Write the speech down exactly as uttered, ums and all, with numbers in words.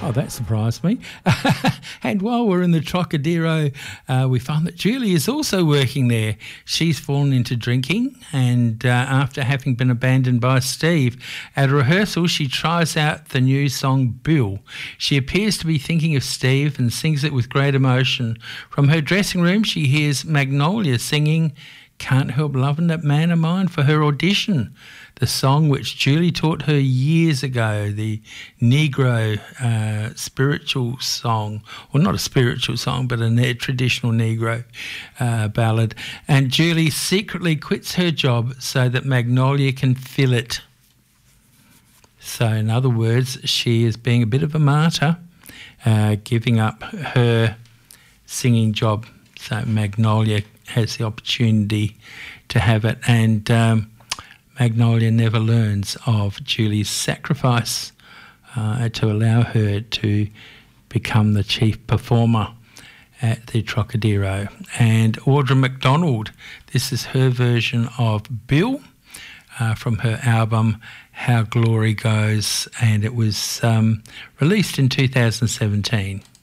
Oh, that surprised me. And while we're in the Trocadero, uh, we found that Julie is also working there. She's fallen into drinking, and uh, after having been abandoned by Steve, at a rehearsal she tries out the new song Bill. She appears to be thinking of Steve and sings it with great emotion. From her dressing room she hears Magnolia singing Can't Help Loving That Man of Mine for her audition, the song which Julie taught her years ago, the Negro uh, spiritual song, or not a spiritual song, but a ne- traditional Negro uh, ballad. And Julie secretly quits her job so that Magnolia can fill it. So in other words, she is being a bit of a martyr, uh, giving up her singing job so Magnolia has the opportunity to have it. And um, Magnolia never learns of Julie's sacrifice uh, to allow her to become the chief performer at the Trocadero. And Audra McDonald, this is her version of Bill uh, from her album How Glory Goes, and it was um, released in two thousand seventeen.